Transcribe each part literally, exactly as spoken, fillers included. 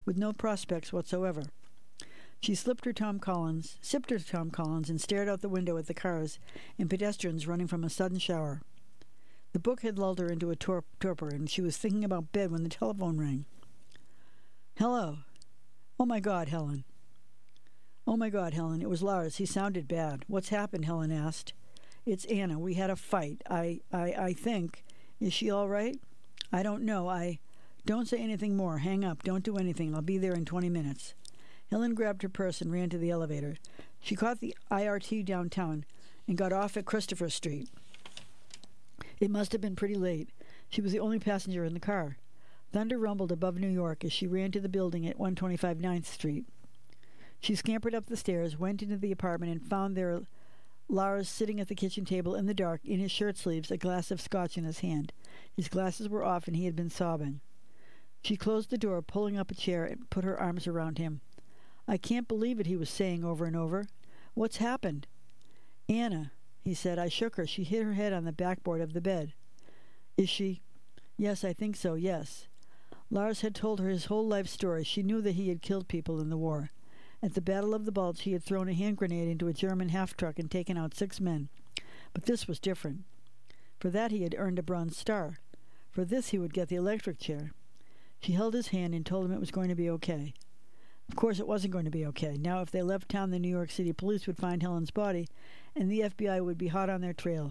with no prospects whatsoever. She slipped her Tom Collins, sipped her Tom Collins, and stared out the window at the cars and pedestrians running from a sudden shower. The book had lulled her into a tor- torpor, and she was thinking about bed when the telephone rang. Hello. Oh, my God, Helen. Oh, my God, Helen. It was Lars. He sounded bad. What's happened? Helen asked. It's Anna. We had a fight. I, I, I think. Is she all right? I don't know. I... Don't say anything more. Hang up. Don't do anything. I'll be there in twenty minutes. Helen grabbed her purse and ran to the elevator. She caught the I R T downtown and got off at Christopher Street. It must have been pretty late. She was the only passenger in the car. Thunder rumbled above New York as she ran to the building at one twenty-five ninth Street. She scampered up the stairs, went into the apartment, and found there Lars sitting at the kitchen table in the dark, in his shirt sleeves, a glass of scotch in his hand. His glasses were off, and he had been sobbing. She closed the door, pulling up a chair, and put her arms around him. I can't believe it, he was saying over and over. What's happened? Anna, he said. I shook her. She hit her head on the backboard of the bed. Is she? Yes, I think so, yes. Lars had told her his whole life story. She knew that he had killed people in the war. At the Battle of the Bulge, he had thrown a hand grenade into a German half-truck and taken out six men. But this was different. For that he had earned a Bronze Star. For this he would get the electric chair. She held his hand and told him it was going to be okay. Of course it wasn't going to be okay. Now if they left town, the New York City police would find Helen's body, and the F B I would be hot on their trail.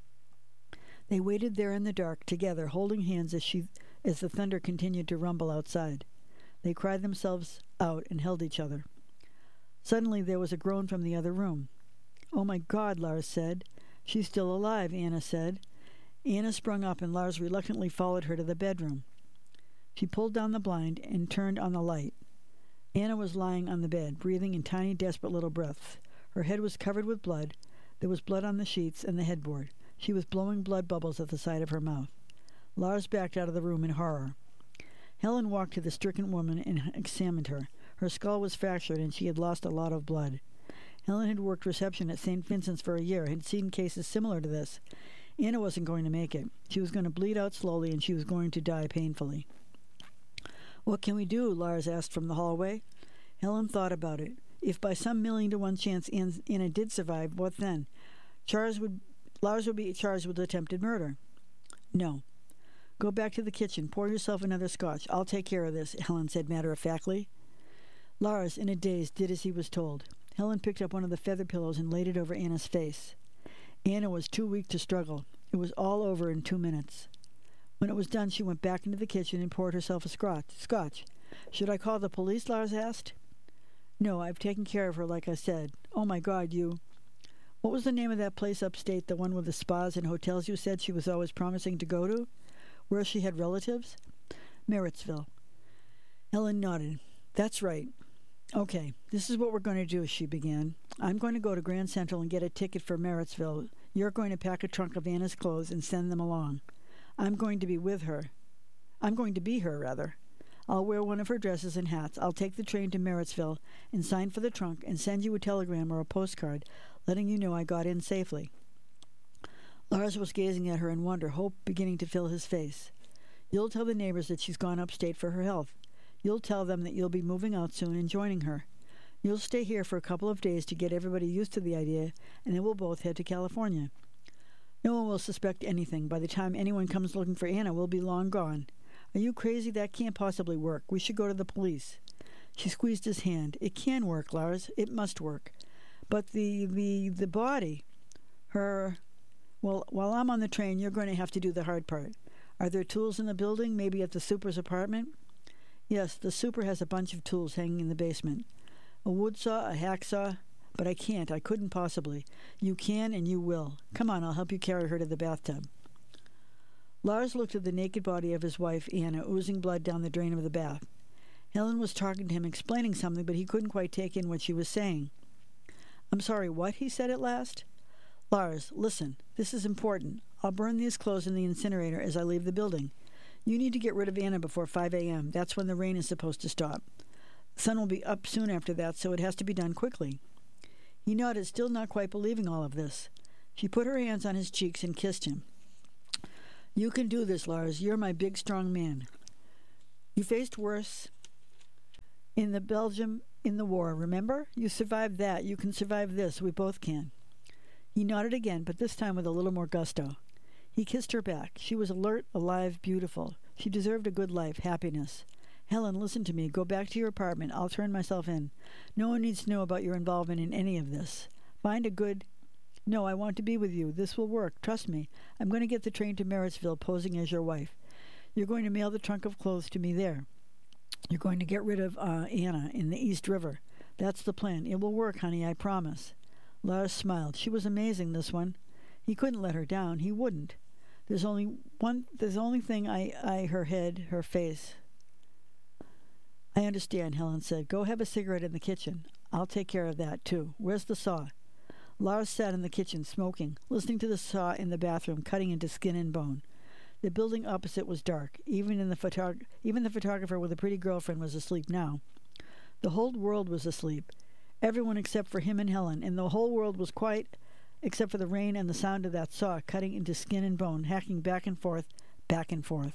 They waited there in the dark, together, holding hands as she, as the thunder continued to rumble outside. They cried themselves out and held each other. Suddenly there was a groan from the other room. Oh, my God, Lars said. She's still alive, Anna said. Anna sprung up, and Lars reluctantly followed her to the bedroom. She pulled down the blind and turned on the light. Anna was lying on the bed, breathing in tiny, desperate little breaths. Her head was covered with blood. There was blood on the sheets and the headboard. She was blowing blood bubbles at the side of her mouth. Lars backed out of the room in horror. Helen walked to the stricken woman and examined her. Her skull was fractured, and she had lost a lot of blood. Helen had worked reception at Saint Vincent's for a year, had seen cases similar to this. Anna wasn't going to make it. She was going to bleed out slowly, and she was going to die painfully. What can we do? Lars asked from the hallway. Helen thought about it. If by some million to one chance Anna did survive, what then? Charles would, Lars would be charged with attempted murder. No. Go back to the kitchen. Pour yourself another scotch. I'll take care of this, Helen said matter-of-factly. Lars, in a daze, did as he was told. Helen picked up one of the feather pillows and laid it over Anna's face. Anna was too weak to struggle. It was all over in two minutes. When it was done, she went back into the kitchen and poured herself a scotch. Scotch. Should I call the police? Lars asked. No, I've taken care of her, like I said. Oh, my God, you... What was the name of that place upstate, the one with the spas and hotels you said she was always promising to go to? Where she had relatives? Merrittsville. Helen nodded. That's right. Okay, this is what we're going to do, she began. I'm going to go to Grand Central and get a ticket for Merrittsville. You're going to pack a trunk of Anna's clothes and send them along. I'm going to be with her. I'm going to be her, rather. I'll wear one of her dresses and hats. I'll take the train to Merrittsville and sign for the trunk and send you a telegram or a postcard letting you know I got in safely. Lars was gazing at her in wonder, hope beginning to fill his face. You'll tell the neighbors that she's gone upstate for her health. You'll tell them that you'll be moving out soon and joining her. You'll stay here for a couple of days to get everybody used to the idea, and then we'll both head to California. No one will suspect anything. By the time anyone comes looking for Anna, we'll be long gone. Are you crazy? That can't possibly work. We should go to the police. She squeezed his hand. It can work, Lars. It must work. But the, the, the body, her... Well, while I'm on the train, you're going to have to do the hard part. Are there tools in the building, maybe at the super's apartment? Yes, the super has a bunch of tools hanging in the basement. A wood saw, a hacksaw... But I can't. I couldn't possibly. You can and you will. Come on, I'll help you carry her to the bathtub. Lars looked at the naked body of his wife, Anna, oozing blood down the drain of the bath. Helen was talking to him, explaining something, but he couldn't quite take in what she was saying. I'm sorry, what? He said at last. Lars, listen. This is important. I'll burn these clothes in the incinerator as I leave the building. You need to get rid of Anna before five a.m. That's when the rain is supposed to stop. The sun will be up soon after that, so it has to be done quickly. He nodded, still not quite believing all of this. She put her hands on his cheeks and kissed him. You can do this, Lars. You're my big, strong man. You faced worse. In the Belgium in the war, remember? You survived that. You can survive this. We both can. He nodded again, but this time with a little more gusto. He kissed her back. She was alert, alive, beautiful. She deserved a good life, happiness. Helen, listen to me. Go back to your apartment. I'll turn myself in. No one needs to know about your involvement in any of this. Find a good... No, I want to be with you. This will work. Trust me. I'm going to get the train to Marrittsville posing as your wife. You're going to mail the trunk of clothes to me there. You're going to get rid of uh, Anna in the East River. That's the plan. It will work, honey, I promise. Lars smiled. She was amazing, this one. He couldn't let her down. He wouldn't. There's only one... There's only thing I... I... Her head, her face... I understand, Helen said. Go have a cigarette in the kitchen. I'll take care of that, too. Where's the saw? Lars sat in the kitchen, smoking, listening to the saw in the bathroom, cutting into skin and bone. The building opposite was dark. Even in the photog- even the photographer with a pretty girlfriend was asleep now. The whole world was asleep. Everyone except for him and Helen, and the whole world was quiet except for the rain and the sound of that saw cutting into skin and bone, hacking back and forth, back and forth.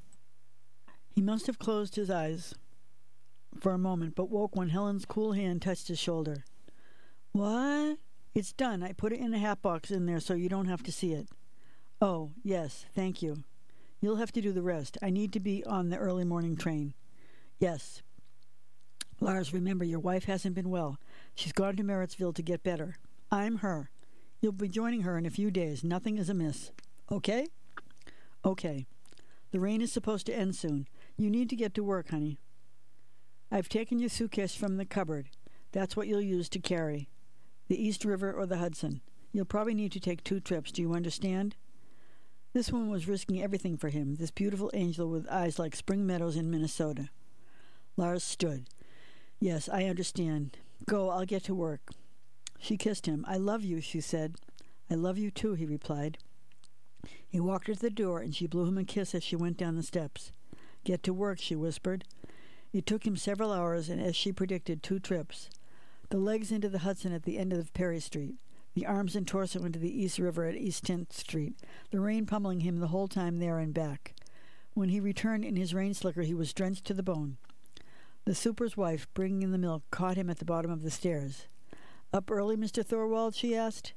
He must have closed his eyes for a moment, but woke when Helen's cool hand touched his shoulder. What? It's done. I put it in a hat box in there so you don't have to see it. Oh, yes, thank you. You'll have to do the rest. I need to be on the early morning train. Yes. Lars, remember, your wife hasn't been well. She's gone to Marrittsville to get better. I'm her. You'll be joining her in a few days. Nothing is amiss. Okay? Okay. The rain is supposed to end soon. You need to get to work, honey. I've taken your suitcase from the cupboard. That's what you'll use to carry. The East River or the Hudson. You'll probably need to take two trips. Do you understand? This woman was risking everything for him, this beautiful angel with eyes like spring meadows in Minnesota. Lars stood. Yes, I understand. Go, I'll get to work. She kissed him. I love you, she said. I love you too, he replied. He walked her to the door, and she blew him a kiss as she went down the steps. Get to work, she whispered. It took him several hours, and as she predicted, two trips. The legs into the Hudson at the end of Perry Street, the arms and torso into the East River at East tenth Street, the rain pummeling him the whole time there and back. When he returned in his rain slicker, he was drenched to the bone. The super's wife, bringing in the milk, caught him at the bottom of the stairs. Up early, Mister Thorwald, she asked.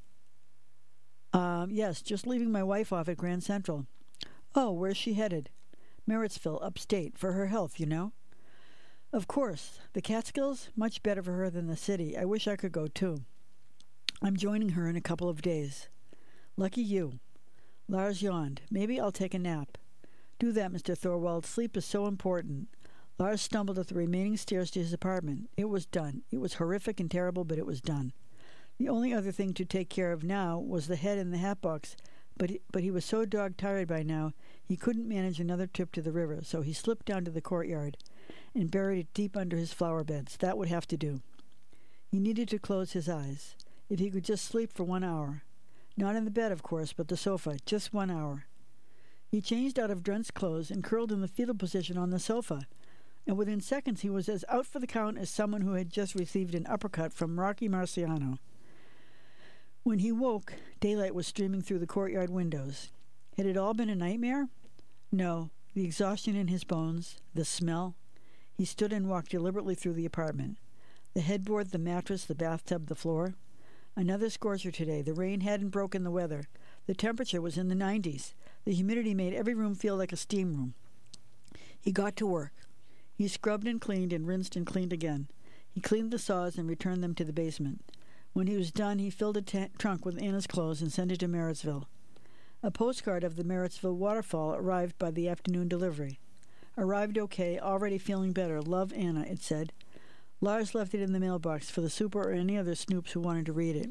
Um, yes, just leaving my wife off at Grand Central. Oh, where's she headed? Marrittsville, upstate, for her health, you know. Of course. The Catskills? Much better for her than the city. I wish I could go, too. I'm joining her in a couple of days. Lucky you. Lars yawned. Maybe I'll take a nap. Do that, Mister Thorwald. Sleep is so important. Lars stumbled up the remaining stairs to his apartment. It was done. It was horrific and terrible, but it was done. The only other thing to take care of now was the head in the hat box, but he, but he was so dog-tired by now he couldn't manage another trip to the river, so he slipped down to the courtyard and buried it deep under his flower beds. That would have to do. He needed to close his eyes. If he could just sleep for one hour. Not in the bed, of course, but the sofa. Just one hour. He changed out of drenched clothes and curled in the fetal position on the sofa, and within seconds he was as out for the count as someone who had just received an uppercut from Rocky Marciano. When he woke, daylight was streaming through the courtyard windows. Had it all been a nightmare? No. The exhaustion in his bones, the smell. He stood and walked deliberately through the apartment. The headboard, the mattress, the bathtub, the floor. Another scorcher today. The rain hadn't broken the weather. The temperature was in the nineties. The humidity made every room feel like a steam room. He got to work. He scrubbed and cleaned and rinsed and cleaned again. He cleaned the saws and returned them to the basement. When he was done, he filled a t- trunk with Anna's clothes and sent it to Marrittsville. A postcard of the Marrittsville waterfall arrived by the afternoon delivery. Arrived okay, already feeling better. Love, Anna, it said. Lars left it in the mailbox for the super or any other snoops who wanted to read it.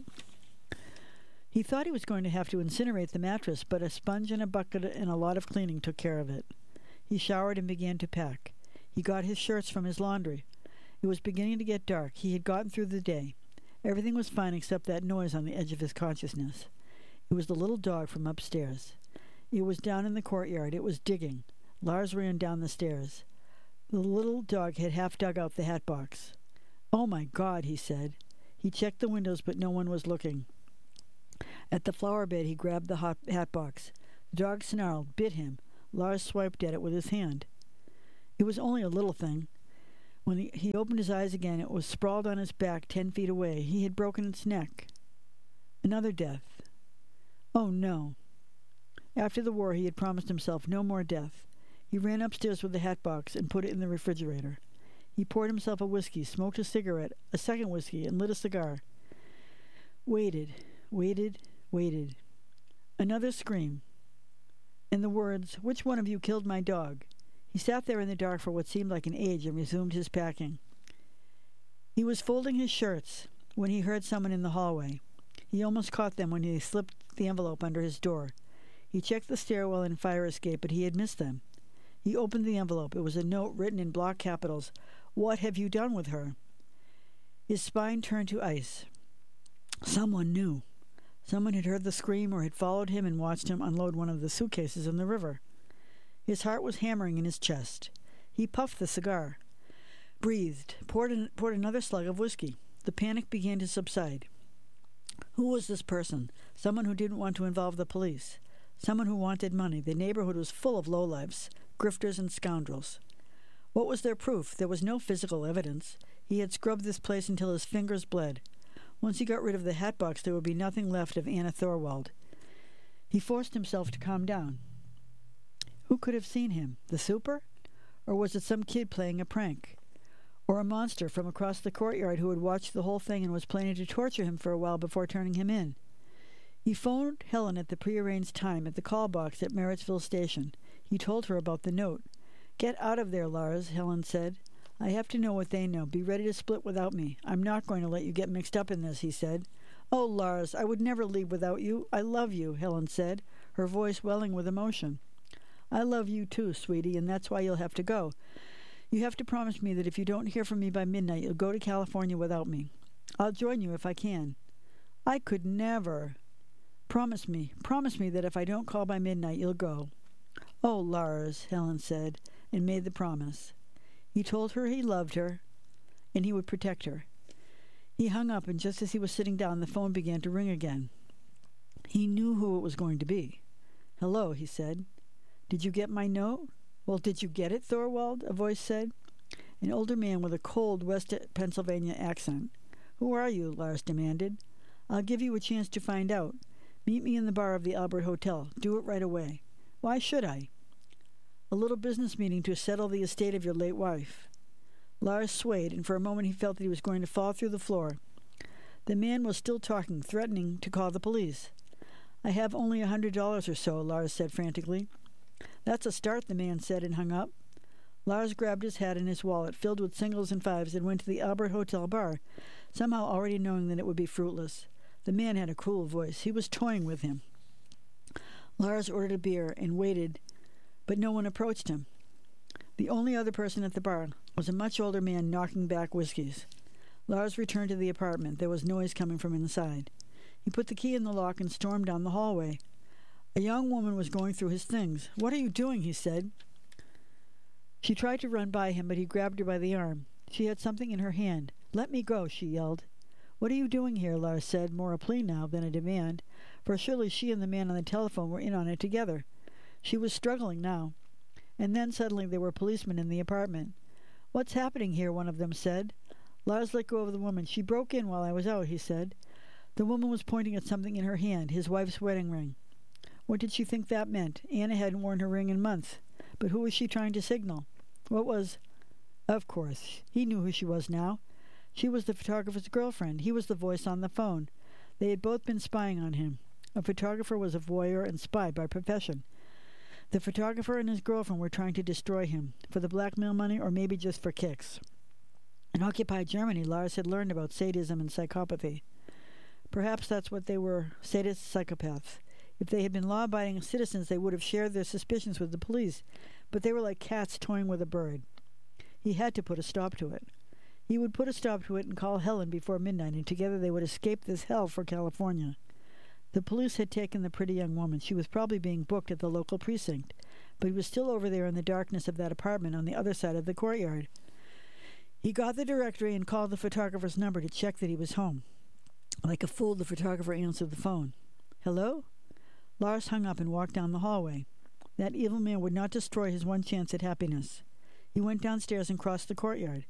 He thought he was going to have to incinerate the mattress, but a sponge and a bucket and a lot of cleaning took care of it. He showered and began to pack. He got his shirts from his laundry. It was beginning to get dark. He had gotten through the day. Everything was fine except that noise on the edge of his consciousness. It was the little dog from upstairs. It was down in the courtyard. It was digging. Lars ran down the stairs. The little dog had half dug out the hat box. Oh, my God, he said. He checked the windows, but no one was looking. At the flower bed, he grabbed the hot hat box. The dog snarled, bit him. Lars swiped at it with his hand. It was only a little thing. When he, he opened his eyes again, it was sprawled on his back ten feet away. He had broken its neck. Another death. Oh, no. After the war, he had promised himself no more death. He ran upstairs with the hat box and put it in the refrigerator. He poured himself a whiskey, smoked a cigarette, a second whiskey, and lit a cigar. Waited, waited, waited. Another scream. And the words, "Which one of you killed my dog?" He sat there in the dark for what seemed like an age and resumed his packing. He was folding his shirts when he heard someone in the hallway. He almost caught them when he slipped the envelope under his door. He checked the stairwell and fire escape, but he had missed them. He opened the envelope. It was a note written in block capitals. "What have you done with her?" His spine turned to ice. Someone knew. Someone had heard the scream or had followed him and watched him unload one of the suitcases in the river. His heart was hammering in his chest. He puffed the cigar, breathed, poured, an, poured another slug of whiskey. The panic began to subside. Who was this person? Someone who didn't want to involve the police. Someone who wanted money. The neighborhood was full of lowlifes, grifters and scoundrels. What was their proof? There was no physical evidence. He had scrubbed this place until his fingers bled. Once he got rid of the hat box, there would be nothing left of Anna Thorwald. He forced himself to calm down. Who could have seen him? The super? Or was it some kid playing a prank? Or a monster from across the courtyard who had watched the whole thing and was planning to torture him for a while before turning him in? He phoned Helen at the prearranged time at the call box at Merrittsville Station. He told her about the note. "Get out of there, Lars," Helen said. "I have to know what they know. Be ready to split without me. I'm not going to let you get mixed up in this," he said. "Oh, Lars, I would never leave without you. I love you," Helen said, her voice welling with emotion. "I love you too, sweetie, and that's why you'll have to go. You have to promise me that if you don't hear from me by midnight, you'll go to California without me. I'll join you if I can." "I could never." "Promise me. Promise me that if I don't call by midnight, you'll go." "Oh, Lars," Helen said, and made the promise. He told her he loved her, and he would protect her. He hung up, and just as he was sitting down, the phone began to ring again. He knew who it was going to be. "Hello," he said. "Did you get my note?" "Well, did you get it, Thorwald?" a voice said. An older man with a cold West Pennsylvania accent. "Who are you?" Lars demanded. "I'll give you a chance to find out. Meet me in the bar of the Albert Hotel. Do it right away." "Why should I?" "A little business meeting to settle the estate of your late wife." Lars swayed, and for a moment he felt that he was going to fall through the floor. The man was still talking, threatening to call the police. "I have only a hundred dollars or so," Lars said frantically. "That's a start," the man said, and hung up. Lars grabbed his hat and his wallet, filled with singles and fives, and went to the Albert Hotel bar, somehow already knowing that it would be fruitless. The man had a cruel voice. He was toying with him. Lars ordered a beer and waited, but no one approached him. The only other person at the bar was a much older man knocking back whiskeys. Lars returned to the apartment. There was noise coming from inside. He put the key in the lock and stormed down the hallway. A young woman was going through his things. "What are you doing?" he said. She tried to run by him, but he grabbed her by the arm. She had something in her hand. "Let me go," she yelled. "What are you doing here?" Lars said, more a plea now than a demand, for surely she and the man on the telephone were in on it together. She was struggling now. And then suddenly there were policemen in the apartment. "What's happening here?" one of them said. Lars let go of the woman. "She broke in while I was out," he said. The woman was pointing at something in her hand, his wife's wedding ring. What did she think that meant? Anna hadn't worn her ring in months. But who was she trying to signal? What was... Of course, he knew who she was now. She was the photographer's girlfriend. He was the voice on the phone. They had both been spying on him. A photographer was a voyeur and spy by profession. The photographer and his girlfriend were trying to destroy him, for the blackmail money or maybe just for kicks. In occupied Germany, Lars had learned about sadism and psychopathy. Perhaps that's what they were, sadists, psychopaths. If they had been law-abiding citizens, they would have shared their suspicions with the police, but they were like cats toying with a bird. He had to put a stop to it. He would put a stop to it and call Helen before midnight, and together they would escape this hell for California. The police had taken the pretty young woman. She was probably being booked at the local precinct, but he was still over there in the darkness of that apartment on the other side of the courtyard. He got the directory and called the photographer's number to check that he was home. Like a fool, the photographer answered the phone. "Hello?" Lars hung up and walked down the hallway. That evil man would not destroy his one chance at happiness. He went downstairs and crossed the courtyard.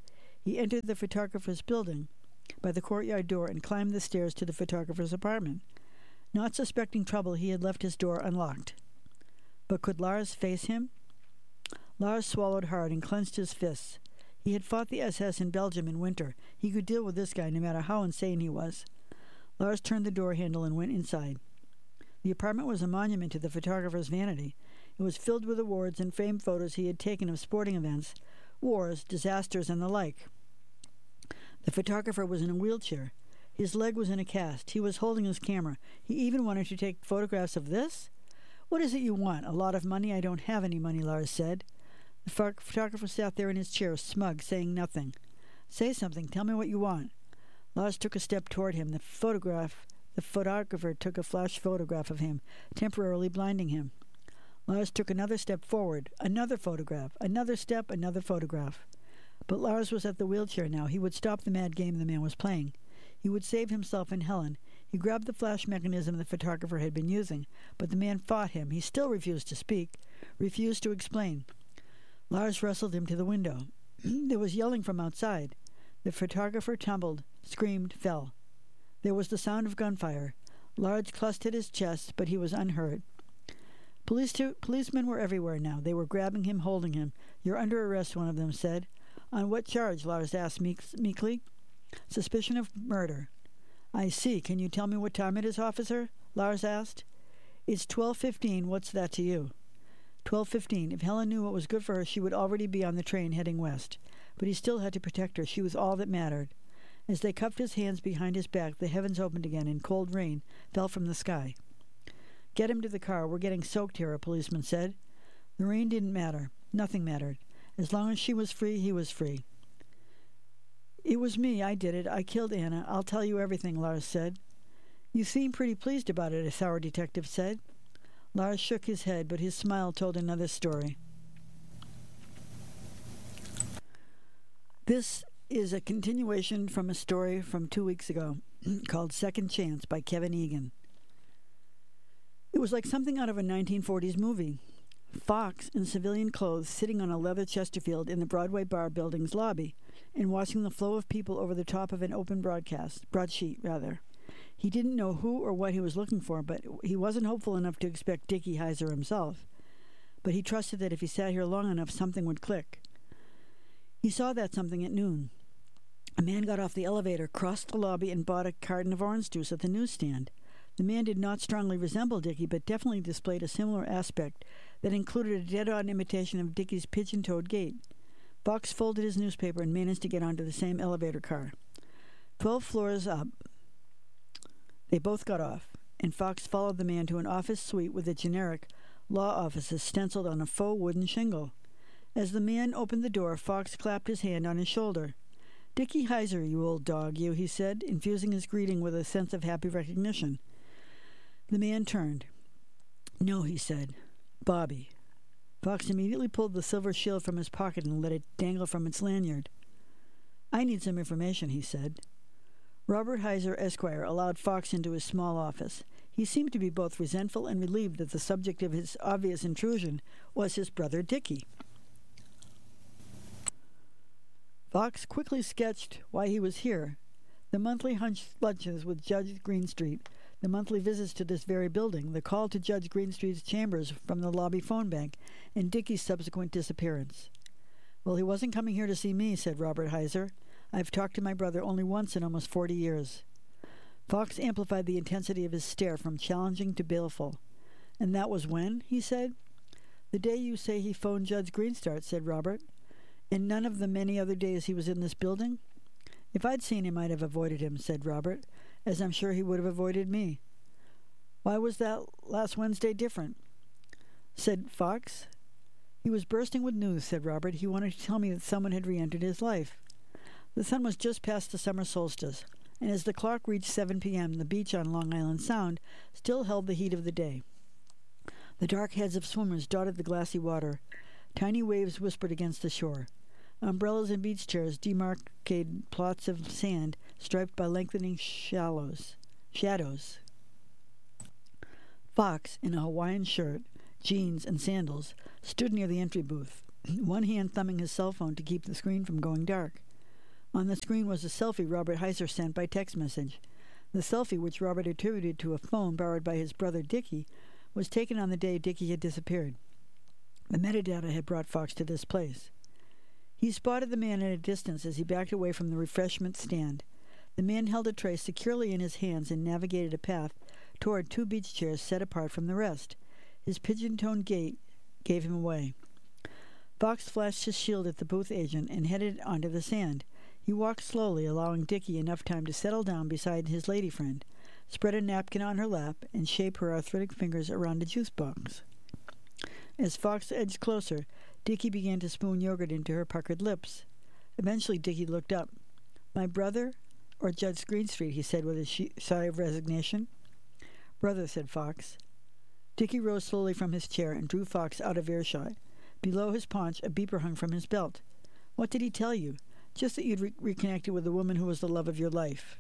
He entered the photographer's building by the courtyard door and climbed the stairs to the photographer's apartment. Not suspecting trouble, he had left his door unlocked. But could Lars face him? Lars swallowed hard and clenched his fists. He had fought the S S in Belgium in winter. He could deal with this guy no matter how insane he was. Lars turned the door handle and went inside. The apartment was a monument to the photographer's vanity. It was filled with awards and framed photos he had taken of sporting events, wars, disasters, and the like. The photographer was in a wheelchair. His leg was in a cast. He was holding his camera. He even wanted to take photographs of this? "What is it you want? A lot of money? I don't have any money," Lars said. The photographer sat there in his chair, smug, saying nothing. "Say something. Tell me what you want." Lars took a step toward him. The photograph, the photographer took a flash photograph of him, temporarily blinding him. Lars took another step forward. Another photograph. Another step, another photograph. But Lars was at the wheelchair now. He would stop the mad game the man was playing. He would save himself and Helen. He grabbed the flash mechanism the photographer had been using, but the man fought him. He still refused to speak, refused to explain. Lars wrestled him to the window. There was yelling from outside. The photographer tumbled, screamed, fell. There was the sound of gunfire. Lars clutched at his chest, but he was unhurt. Police to, policemen were everywhere now. They were grabbing him, holding him. "You're under arrest," one of them said. "On what charge?" Lars asked meek, meekly. "Suspicion of murder." "I see. Can you tell me what time it is, officer?" Lars asked. "It's twelve fifteen. What's that to you?" Twelve fifteen. If Helen knew what was good for her, she would already be on the train heading west. But he still had to protect her. She was all that mattered. As they cuffed his hands behind his back, the heavens opened again, and cold rain fell from the sky. "Get him to the car. We're getting soaked here," a policeman said. The rain didn't matter. Nothing mattered. As long as she was free, he was free. "It was me. I did it. I killed Anna. I'll tell you everything," Lars said. "You seem pretty pleased about it," a sour detective said. Lars shook his head, but his smile told another story. This is a continuation from a story from two weeks ago called Second Chance by Kevin Egan. It was like something out of a nineteen forties movie. Fox, in civilian clothes, sitting on a leather Chesterfield in the Broadway Bar building's lobby and watching the flow of people over the top of an open broadcast, broadsheet, rather. He didn't know who or what he was looking for, but he wasn't hopeful enough to expect Dickie Heiser himself. But he trusted that if he sat here long enough, something would click. He saw that something at noon. A man got off the elevator, crossed the lobby, and bought a carton of orange juice at the newsstand. The man did not strongly resemble Dickie, but definitely displayed a similar aspect that included a dead-on imitation of Dickie's pigeon-toed gait. Fox folded his newspaper and managed to get onto the same elevator car. Twelve floors up, they both got off, and Fox followed the man to an office suite with a generic law offices stenciled on a faux wooden shingle. As the man opened the door, Fox clapped his hand on his shoulder. "Dickie Heiser, you old dog, you," he said, infusing his greeting with a sense of happy recognition. The man turned. "No," he said. "Bobby." Fox immediately pulled the silver shield from his pocket and let it dangle from its lanyard. "I need some information," he said. Robert Heiser, Esquire, allowed Fox into his small office. He seemed to be both resentful and relieved that the subject of his obvious intrusion was his brother Dickie. Fox quickly sketched why he was here. The monthly hunch lunches with Judge Greenstreet, the monthly visits to this very building, the call to Judge Greenstreet's chambers from the lobby phone bank, and Dickie's subsequent disappearance. "Well, he wasn't coming here to see me," said Robert Heiser. "I've talked to my brother only once in almost forty years." Fox amplified the intensity of his stare from challenging to baleful. "And that was when?" he said. "The day you say he phoned Judge Greenstreet," said Robert. "And none of the many other days he was in this building?" "If I'd seen him, I'd have avoided him," said Robert, "as I'm sure he would have avoided me." "Why was that last Wednesday different?" said Fox. "He was bursting with news," said Robert. "He wanted to tell me that someone had re-entered his life." The sun was just past the summer solstice, and as the clock reached seven p.m., the beach on Long Island Sound still held the heat of the day. The dark heads of swimmers dotted the glassy water. Tiny waves whispered against the shore. Umbrellas and beach chairs demarcated plots of sand striped by lengthening shallows, shadows. Fox, in a Hawaiian shirt, jeans, and sandals, stood near the entry booth, one hand thumbing his cell phone to keep the screen from going dark. On the screen was a selfie Robert Heiser sent by text message. The selfie, which Robert attributed to a phone borrowed by his brother Dickie, was taken on the day Dickie had disappeared. The metadata had brought Fox to this place. He spotted the man at a distance as he backed away from the refreshment stand. The man held a tray securely in his hands and navigated a path toward two beach chairs set apart from the rest. His pigeon-toned gait gave him away. Fox flashed his shield at the booth agent and headed onto the sand. He walked slowly, allowing Dickie enough time to settle down beside his lady friend, spread a napkin on her lap, and shape her arthritic fingers around a juice box. As Fox edged closer, Dickie began to spoon yogurt into her puckered lips. Eventually Dickie looked up. "My brother or Judge Greenstreet," he said with a she- sigh of resignation. "Brother," said Fox. Dickie rose slowly from his chair and drew Fox out of earshot. Below his paunch, a beeper hung from his belt. "What did he tell you?" "Just that you'd re- reconnected with the woman who was the love of your life."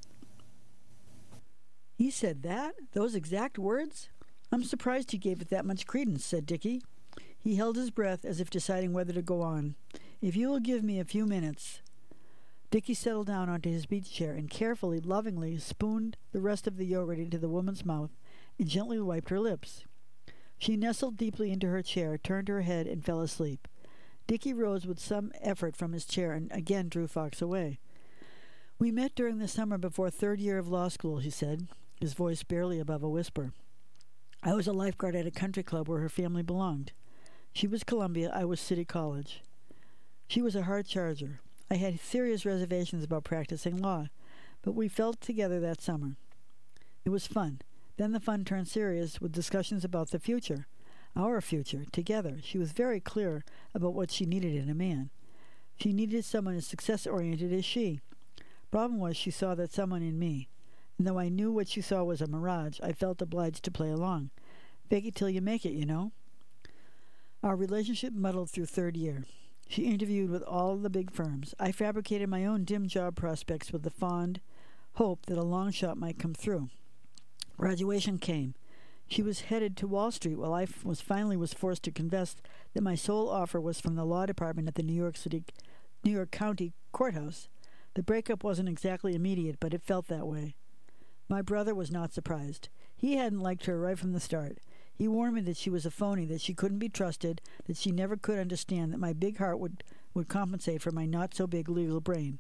"He said that? Those exact words? I'm surprised he gave it that much credence," said Dickie. He held his breath as if deciding whether to go on. "If you will give me a few minutes..." Dickie settled down onto his beach chair and carefully, lovingly spooned the rest of the yogurt into the woman's mouth and gently wiped her lips. She nestled deeply into her chair, turned her head, and fell asleep. Dickie rose with some effort from his chair and again drew Fox away. "We met during the summer before third year of law school," he said, his voice barely above a whisper. "I was a lifeguard at a country club where her family belonged. She was Columbia, I was City College. She was a hard charger. I had serious reservations about practicing law, but we felt together that summer. It was fun. Then the fun turned serious with discussions about the future. Our future, together. She was very clear about what she needed in a man. She needed someone as success-oriented as she. Problem was she saw that someone in me. And though I knew what she saw was a mirage, I felt obliged to play along. Fake it till you make it, you know. Our relationship muddled through third year. She interviewed with all the big firms. I fabricated my own dim job prospects with the fond hope that a long shot might come through. Graduation came. She was headed to Wall Street while I was finally was forced to confess that my sole offer was from the law department at the New York City, New York County Courthouse. The breakup wasn't exactly immediate, but it felt that way. My brother was not surprised. He hadn't liked her right from the start. He warned me that she was a phony, that she couldn't be trusted, that she never could understand, that my big heart would, would compensate for my not-so-big legal brain.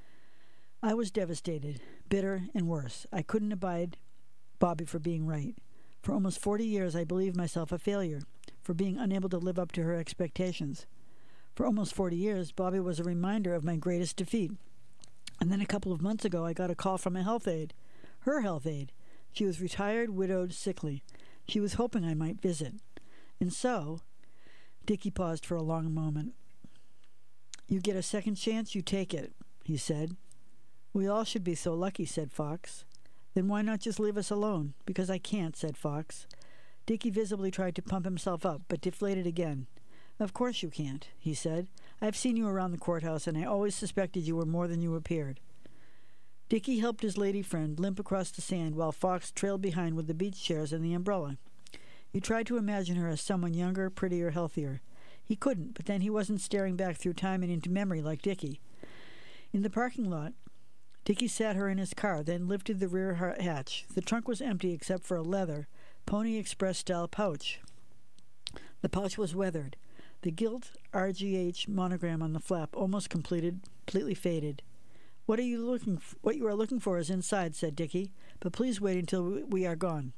I was devastated, bitter, and worse. I couldn't abide Bobby for being right. For almost forty years I believed myself a failure, for being unable to live up to her expectations. For almost forty years, Bobby was a reminder of my greatest defeat. And then a couple of months ago I got a call from a health aide. Her health aide. She was retired, widowed, sickly. She was hoping I might visit. And so, Dickie paused for a long moment. "You get a second chance, you take it," he said. "We all should be so lucky," said Fox. "Then why not just leave us alone?" "Because I can't," said Fox. Dickie visibly tried to pump himself up, but deflated again. "Of course you can't," he said. "I've seen you around the courthouse, and I always suspected you were more than you appeared." Dickie helped his lady friend limp across the sand while Fox trailed behind with the beach chairs and the umbrella. He tried to imagine her as someone younger, prettier, healthier. He couldn't, but then he wasn't staring back through time and into memory like Dickie. In the parking lot, Dickie sat her in his car, then lifted the rear hatch. The trunk was empty except for a leather, Pony Express-style pouch. The pouch was weathered. The gilt R G H monogram on the flap, almost completed, completely faded. What are you looking? F- what you are looking for is inside," said Dickie, "but please wait until we are gone."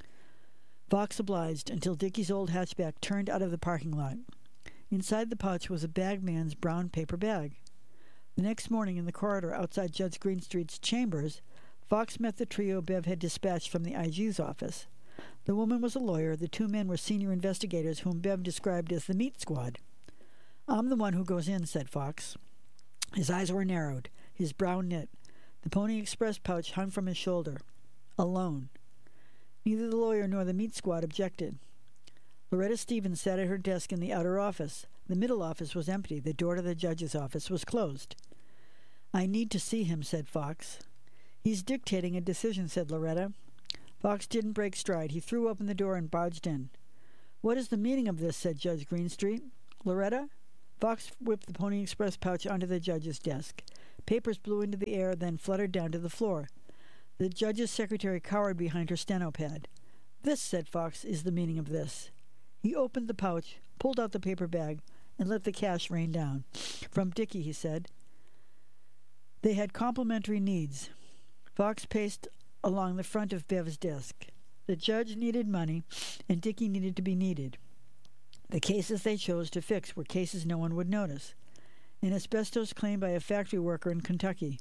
Fox obliged until Dickie's old hatchback turned out of the parking lot. Inside the pouch was a bagman's brown paper bag. The next morning in the corridor outside Judge Greenstreet's chambers, Fox met the trio Bev had dispatched from the I G's office. The woman was a lawyer. The two men were senior investigators whom Bev described as the meat squad. "I'm the one who goes in," said Fox. His eyes were narrowed, his brow knit. The Pony Express pouch hung from his shoulder. Alone. Neither the lawyer nor the meat squad objected. Loretta Stevens sat at her desk in the outer office. The middle office was empty. The door to the judge's office was closed. "I need to see him," said Fox. "He's dictating a decision," said Loretta. Fox didn't break stride. He threw open the door and barged in. "What is the meaning of this?" said Judge Greenstreet. "Loretta?" Fox whipped the Pony Express pouch onto the judge's desk. Papers blew into the air, then fluttered down to the floor. The judge's secretary cowered behind her steno pad. "This," said Fox, "is the meaning of this." He opened the pouch, pulled out the paper bag, and let the cash rain down. "From Dickie," he said. They had complementary needs. Fox paced along the front of Bev's desk. The judge needed money, and Dickie needed to be needed. The cases they chose to fix were cases no one would notice. An asbestos claim by a factory worker in Kentucky.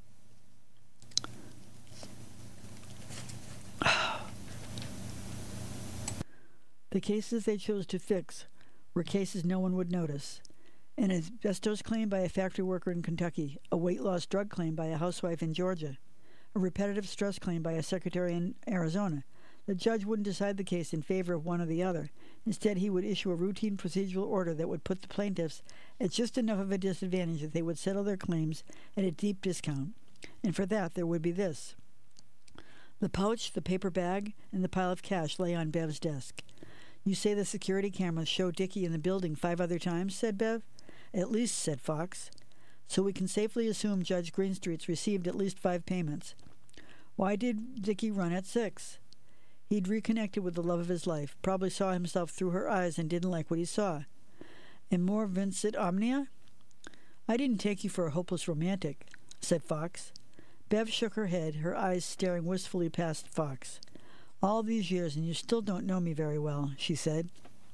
The cases they chose to fix were cases no one would notice. An asbestos claim by a factory worker in Kentucky, a weight loss drug claim by a housewife in Georgia, a repetitive stress claim by a secretary in Arizona. The judge wouldn't decide the case in favor of one or the other. Instead, he would issue a routine procedural order that would put the plaintiffs at just enough of a disadvantage that they would settle their claims at a deep discount. And for that, there would be this. The pouch, the paper bag, and the pile of cash lay on Bev's desk. "You say the security cameras show Dickie in the building five other times," said Bev. "At least," said Fox. "So we can safely assume Judge Greenstreet's received at least five payments. Why did Dickie run at six? He'd reconnected with the love of his life, probably saw himself through her eyes and didn't like what he saw. And more vincit omnia?" "I didn't take you for a hopeless romantic," said Fox. Bev shook her head, her eyes staring wistfully past Fox. "All these years and you still don't know me very well," she said.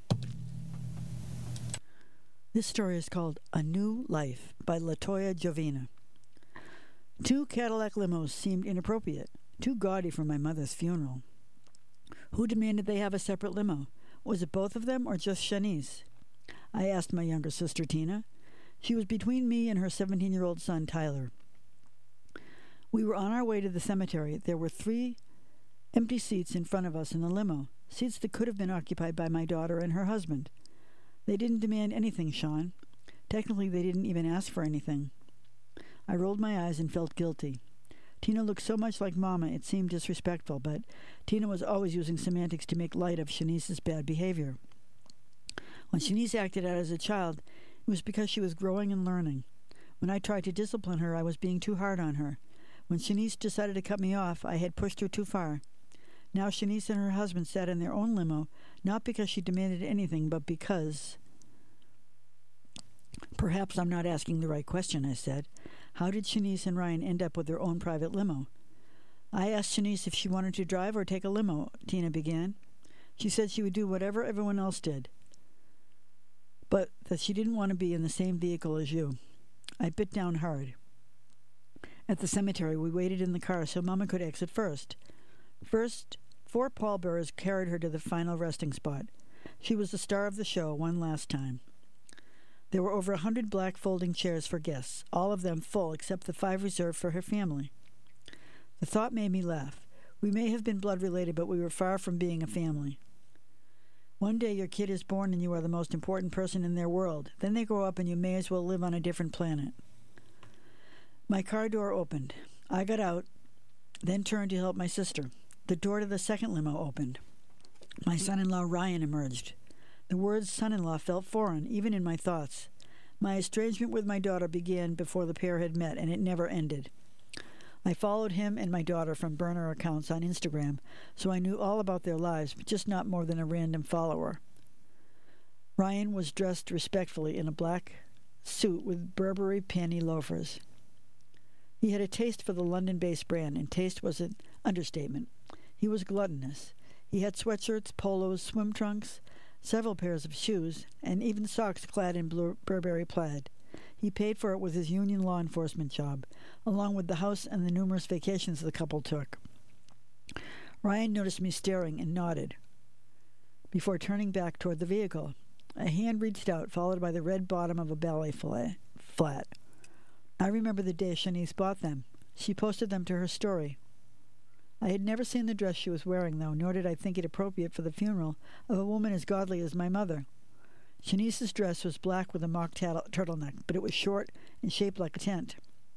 This story is called A New Life by Latoya Jovina. Two Cadillac limos seemed inappropriate, too gaudy for my mother's funeral. Who demanded they have a separate limo? Was it both of them or just Shanice? I asked my younger sister, Tina. She was between me and her seventeen-year-old son, Tyler. We were on our way to the cemetery. There were three empty seats in front of us in the limo, seats that could have been occupied by my daughter and her husband. They didn't demand anything, Sean. Technically, they didn't even ask for anything. I rolled my eyes and felt guilty. Tina looked so much like Mama it seemed disrespectful, but Tina was always using semantics to make light of Shanice's bad behavior. When Shanice acted out as a child, it was because she was growing and learning. When I tried to discipline her, I was being too hard on her. When Shanice decided to cut me off, I had pushed her too far. Now Shanice and her husband sat in their own limo, not because she demanded anything, but because... Perhaps I'm not asking the right question, I said. How did Shanice and Ryan end up with their own private limo? I asked Shanice if she wanted to drive or take a limo, Tina began. She said she would do whatever everyone else did, but that she didn't want to be in the same vehicle as you. I bit down hard. At the cemetery, we waited in the car so Mama could exit first. First, four pallbearers carried her to the final resting spot. She was the star of the show one last time. There were over a hundred black folding chairs for guests, all of them full except the five reserved for her family. The thought made me laugh. We may have been blood-related, but we were far from being a family. One day your kid is born and you are the most important person in their world. Then they grow up and you may as well live on a different planet. My car door opened. I got out, then turned to help my sister. The door to the second limo opened. My son-in-law Ryan emerged. The words son-in-law felt foreign, even in my thoughts. My estrangement with my daughter began before the pair had met, and it never ended. I followed him and my daughter from burner accounts on Instagram, so I knew all about their lives, but just not more than a random follower. Ryan was dressed respectfully in a black suit with Burberry panty loafers. He had a taste for the London-based brand, and taste was an understatement. He was gluttonous. He had sweatshirts, polos, swim trunks, several pairs of shoes, and even socks clad in blue Burberry plaid. He paid for it with his union law enforcement job, along with the house and the numerous vacations the couple took. Ryan noticed me staring and nodded before turning back toward the vehicle. A hand reached out, followed by the red bottom of a ballet flat. I remember the day Shanice bought them. She posted them to her story. I had never seen the dress she was wearing, though, nor did I think it appropriate for the funeral of a woman as godly as my mother. Shanice's dress was black with a mock turtleneck, but it was short and shaped like a tent.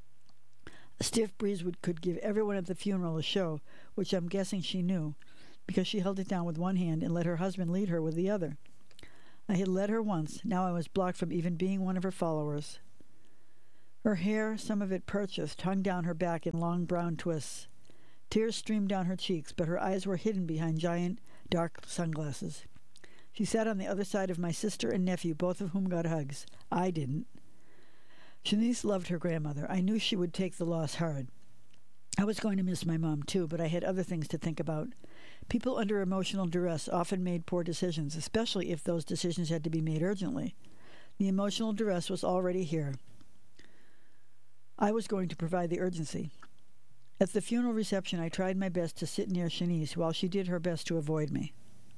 A stiff breeze would, could give everyone at the funeral a show, which I'm guessing she knew, because she held it down with one hand and let her husband lead her with the other. I had led her once, now I was blocked from even being one of her followers. Her hair, some of it purchased, hung down her back in long brown twists. Tears streamed down her cheeks, but her eyes were hidden behind giant, dark sunglasses. She sat on the other side of my sister and nephew, both of whom got hugs. I didn't. Shanice loved her grandmother. I knew she would take the loss hard. I was going to miss my mom, too, but I had other things to think about. People under emotional duress often made poor decisions, especially if those decisions had to be made urgently. The emotional duress was already here. I was going to provide the urgency. At the funeral reception, I tried my best to sit near Shanice while she did her best to avoid me.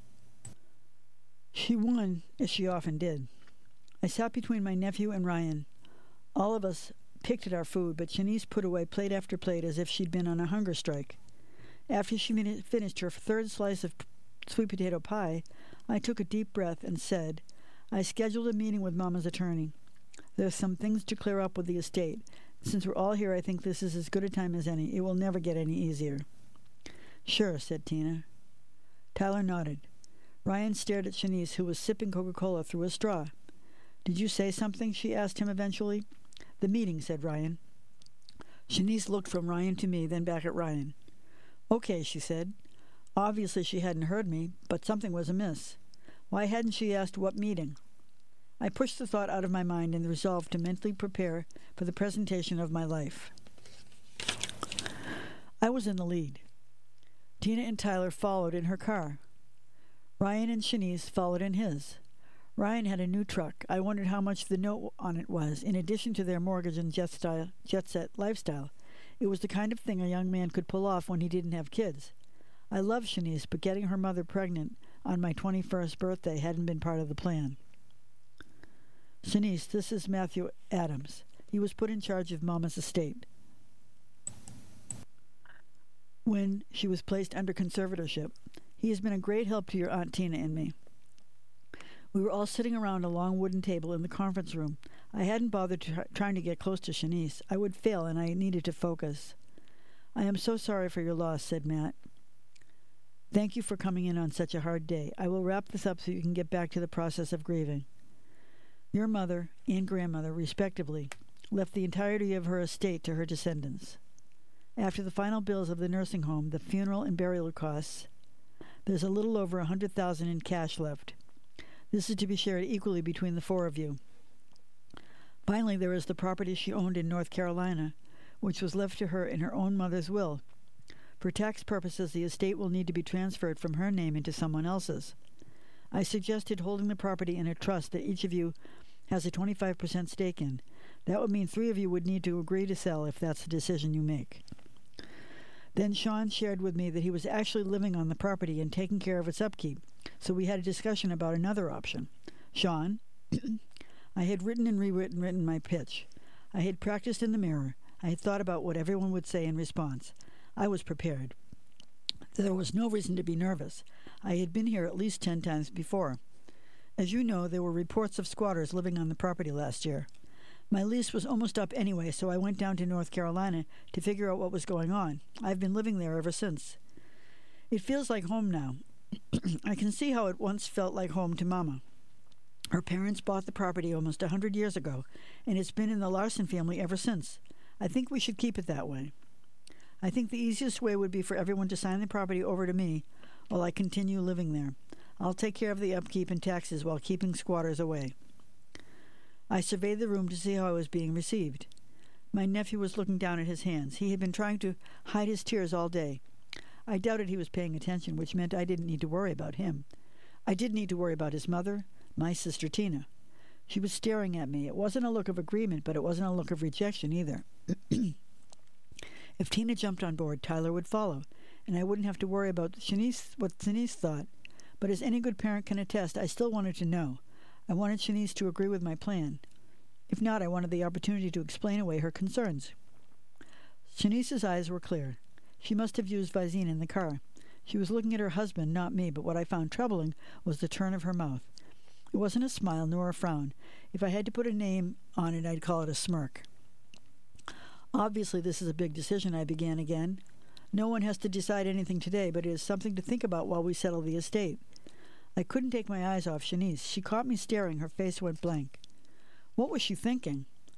She won, as she often did. I sat between my nephew and Ryan. All of us picked at our food, but Shanice put away plate after plate as if she'd been on a hunger strike. After she min- finished her third slice of p- sweet potato pie, I took a deep breath and said, I scheduled a meeting with Mama's attorney. There's some things to clear up with the estate. Since we're all here, I think this is as good a time as any. It will never get any easier. Sure, said Tina. Tyler nodded. Ryan stared at Shanice, who was sipping Coca-Cola through a straw. Did you say something? She asked him eventually. The meeting, said Ryan. Shanice looked from Ryan to me, then back at Ryan. Okay, she said. Obviously she hadn't heard me, but something was amiss. Why hadn't she asked what meeting? I pushed the thought out of my mind and resolved to mentally prepare for the presentation of my life. I was in the lead. Tina and Tyler followed in her car. Ryan and Shanice followed in his. Ryan had a new truck. I wondered how much the note on it was, in addition to their mortgage and jet style, jet set lifestyle. It was the kind of thing a young man could pull off when he didn't have kids. I loved Shanice, but getting her mother pregnant on my twenty-first birthday hadn't been part of the plan. Shanice, this is Matthew Adams. He was put in charge of Mama's estate when she was placed under conservatorship. He has been a great help to your Aunt Tina and me. We were all sitting around a long wooden table in the conference room. I hadn't bothered try- trying to get close to Shanice. I would fail, and I needed to focus. I am so sorry for your loss, said Matt. Thank you for coming in on such a hard day. I will wrap this up so you can get back to the process of grieving. Your mother and grandmother, respectively, left the entirety of her estate to her descendants. After the final bills of the nursing home, the funeral and burial costs, there's a little over a hundred thousand in cash left. This is to be shared equally between the four of you. Finally, there is the property she owned in North Carolina, which was left to her in her own mother's will. For tax purposes, the estate will need to be transferred from her name into someone else's. I suggested holding the property in a trust that each of you has a twenty-five percent stake in. That would mean three of you would need to agree to sell if that's the decision you make. Then Sean shared with me that he was actually living on the property and taking care of its upkeep, so we had a discussion about another option. Sean, I had written and rewritten written my pitch. I had practiced in the mirror. I had thought about what everyone would say in response. I was prepared. There was no reason to be nervous. I had been here at least ten times before. As you know, there were reports of squatters living on the property last year. My lease was almost up anyway, so I went down to North Carolina to figure out what was going on. I've been living there ever since. It feels like home now. I can see how it once felt like home to Mama. Her parents bought the property almost a hundred years ago, and it's been in the Larson family ever since. I think we should keep it that way. I think the easiest way would be for everyone to sign the property over to me while I continue living there. I'll take care of the upkeep and taxes while keeping squatters away. I surveyed the room to see how I was being received. My nephew was looking down at his hands. He had been trying to hide his tears all day. I doubted he was paying attention, which meant I didn't need to worry about him. I did need to worry about his mother, my sister Tina. She was staring at me. It wasn't a look of agreement, but it wasn't a look of rejection either. If Tina jumped on board, Tyler would follow, and I wouldn't have to worry about Shanice, what Shanice thought. But as any good parent can attest, I still wanted to know. I wanted Shanice to agree with my plan. If not, I wanted the opportunity to explain away her concerns. Shanice's eyes were clear. She must have used Visine in the car. She was looking at her husband, not me, but what I found troubling was the turn of her mouth. It wasn't a smile nor a frown. If I had to put a name on it, I'd call it a smirk. Obviously, this is a big decision, I began again. No one has to decide anything today, but it is something to think about while we settle the estate. I couldn't take my eyes off Shanice. She caught me staring. Her face went blank. What was she thinking?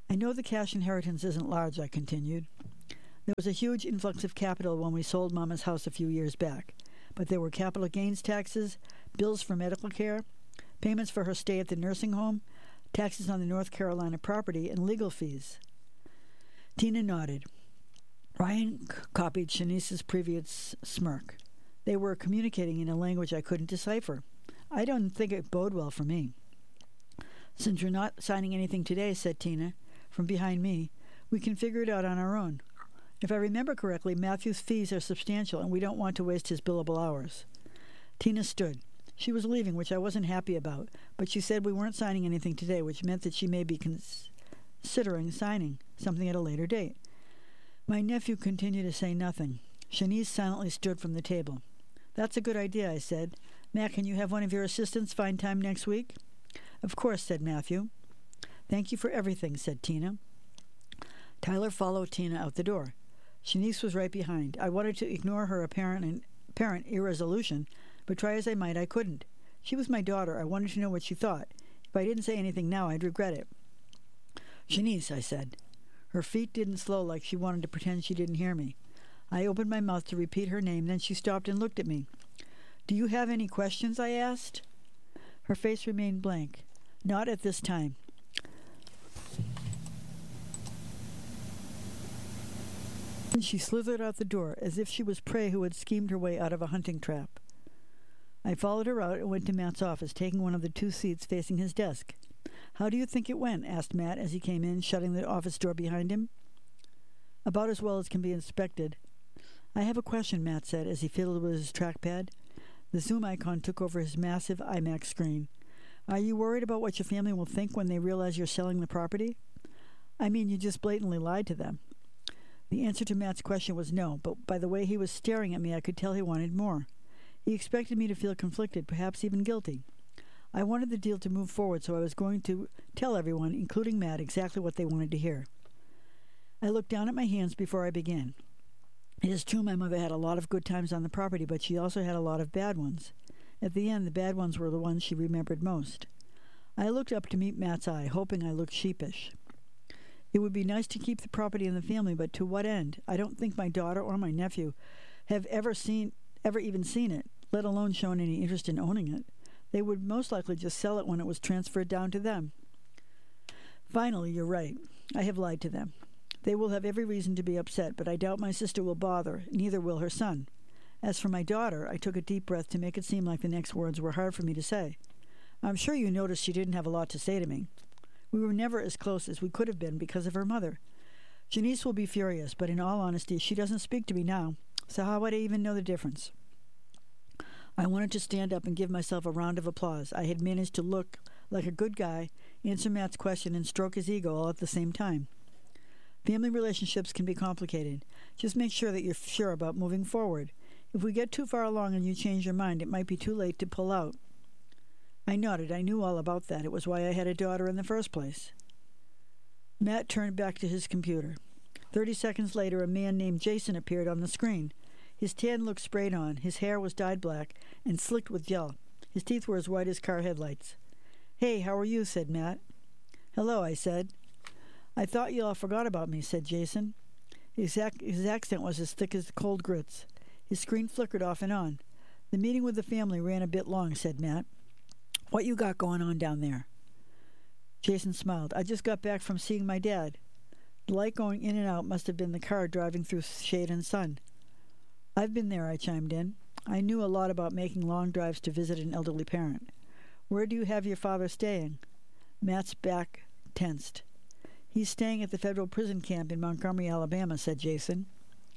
I know the cash inheritance isn't large, I continued. There was a huge influx of capital when we sold Mama's house a few years back, but there were capital gains taxes, bills for medical care, payments for her stay at the nursing home, taxes on the North Carolina property, and legal fees. Tina nodded. Ryan c- copied Shanice's previous smirk. They were communicating in a language I couldn't decipher. I don't think it bode well for me. Since you're not signing anything today, said Tina, from behind me, we can figure it out on our own. If I remember correctly, Matthew's fees are substantial, and we don't want to waste his billable hours. Tina stood. She was leaving, which I wasn't happy about, but she said we weren't signing anything today, which meant that she may be cons- considering signing something at a later date. My nephew continued to say nothing. Shanice silently stood from the table. That's a good idea, I said. Matt, can you have one of your assistants find time next week? Of course, said Matthew. Thank you for everything, said Tina. Tyler followed Tina out the door. Shanice was right behind. I wanted to ignore her apparent, apparent irresolution, but try as I might, I couldn't. She was my daughter. I wanted to know what she thought. If I didn't say anything now, I'd regret it. Shanice, I said. Her feet didn't slow like she wanted to pretend she didn't hear me. I opened my mouth to repeat her name, then she stopped and looked at me. Do you have any questions? I asked. Her face remained blank. Not at this time. She slithered out the door, as if she was prey who had schemed her way out of a hunting trap. I followed her out and went to Matt's office, taking one of the two seats facing his desk. How do you think it went? Asked Matt as he came in, shutting the office door behind him. About as well as can be inspected. I have a question, Matt said as he fiddled with his trackpad. The zoom icon took over his massive iMac screen. Are you worried about what your family will think when they realize you're selling the property? I mean, you just blatantly lied to them. The answer to Matt's question was no, but by the way he was staring at me, I could tell he wanted more. He expected me to feel conflicted, perhaps even guilty. I wanted the deal to move forward, so I was going to tell everyone, including Matt, exactly what they wanted to hear. I looked down at my hands before I began. It is true my mother had a lot of good times on the property, but she also had a lot of bad ones. At the end, the bad ones were the ones she remembered most. I looked up to meet Matt's eye, hoping I looked sheepish. It would be nice to keep the property in the family, but to what end? I don't think my daughter or my nephew have ever seen, ever even seen it, let alone shown any interest in owning it. They would most likely just sell it when it was transferred down to them. Finally, you're right. I have lied to them. They will have every reason to be upset, but I doubt my sister will bother, neither will her son. As for my daughter, I took a deep breath to make it seem like the next words were hard for me to say. I'm sure you noticed she didn't have a lot to say to me. We were never as close as we could have been because of her mother. Shanice will be furious, but in all honesty, she doesn't speak to me now, so how would I even know the difference? I wanted to stand up and give myself a round of applause. I had managed to look like a good guy, answer Matt's question, and stroke his ego all at the same time. Family relationships can be complicated. Just make sure that you're sure about moving forward. If we get too far along and you change your mind, it might be too late to pull out. I nodded. I knew all about that. It was why I had a daughter in the first place. Matt turned back to his computer. Thirty seconds later, a man named Jason appeared on the screen. His tan looked sprayed on, his hair was dyed black and slicked with gel. His teeth were as white as car headlights. Hey, how are you? Said Matt. Hello, I said. I thought you all forgot about me, said Jason. His, ac- his accent was as thick as cold grits. His screen flickered off and on. The meeting with the family ran a bit long, said Matt. What you got going on down there? Jason smiled. I just got back from seeing my dad. The light going in and out must have been the car driving through shade and sun. I've been there, I chimed in. I knew a lot about making long drives to visit an elderly parent. Where do you have your father staying? Matt's back tensed. He's staying at the federal prison camp in Montgomery, Alabama, said Jason.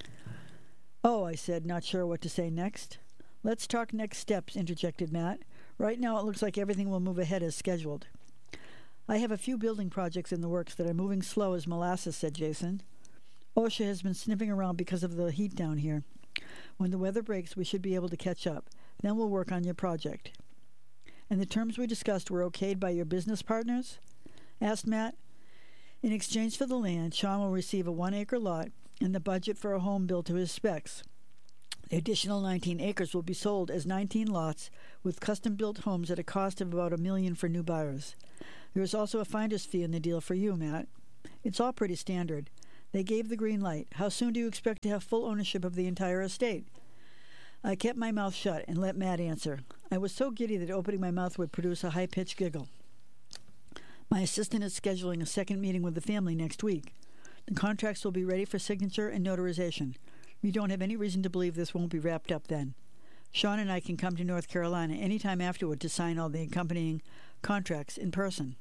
Oh, I said, not sure what to say next. Let's talk next steps, interjected Matt. Right now it looks like everything will move ahead as scheduled. I have a few building projects in the works that are moving slow as molasses, said Jason. OSHA has been sniffing around because of the heat down here. When the weather breaks, we should be able to catch up. Then we'll work on your project. And the terms we discussed were okayed by your business partners? Asked Matt. In exchange for the land, Sean will receive a one-acre lot and the budget for a home built to his specs. The additional nineteen acres will be sold as nineteen lots with custom-built homes at a cost of about a million for new buyers. There is also a finder's fee in the deal for you, Matt. It's all pretty standard. They gave the green light. How soon do you expect to have full ownership of the entire estate? I kept my mouth shut and let Matt answer. I was so giddy that opening my mouth would produce a high-pitched giggle. My assistant is scheduling a second meeting with the family next week. The contracts will be ready for signature and notarization. We don't have any reason to believe this won't be wrapped up then. Sean and I can come to North Carolina any time afterward to sign all the accompanying contracts in person.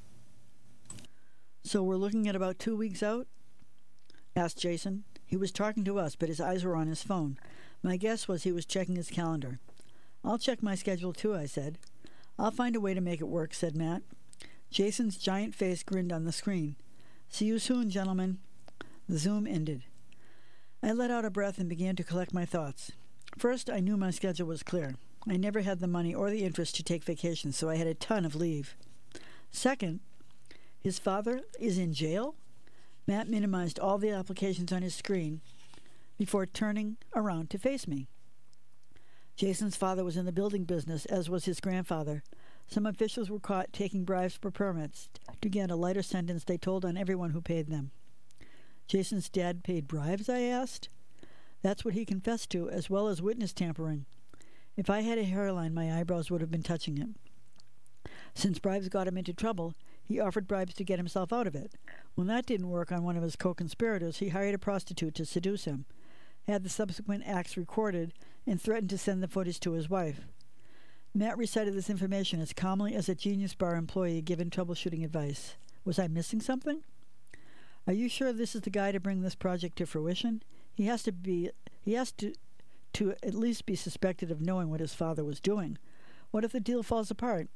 So we're looking at about two weeks out? Asked Jason. He was talking to us, but his eyes were on his phone. My guess was he was checking his calendar. I'll check my schedule too, I said. I'll find a way to make it work, said Matt. Jason's giant face grinned on the screen. See you soon, gentlemen. The Zoom ended. I let out a breath and began to collect my thoughts. First, I knew my schedule was clear. I never had the money or the interest to take vacations, so I had a ton of leave. Second, his father is in jail? Matt minimized all the applications on his screen before turning around to face me. Jason's father was in the building business, as was his grandfather. Some officials were caught taking bribes for permits to get a lighter sentence, they told on everyone who paid them. Jason's dad paid bribes, I asked. That's what he confessed to, as well as witness tampering. If I had a hairline, my eyebrows would have been touching it. Since bribes got him into trouble, he offered bribes to get himself out of it. When that didn't work on one of his co-conspirators, he hired a prostitute to seduce him, had the subsequent acts recorded, and threatened to send the footage to his wife. Matt recited this information as calmly as a Genius Bar employee given troubleshooting advice. Was I missing something? Are you sure this is the guy to bring this project to fruition? He has to be, he has to, to at least be suspected of knowing what his father was doing. What if the deal falls apart?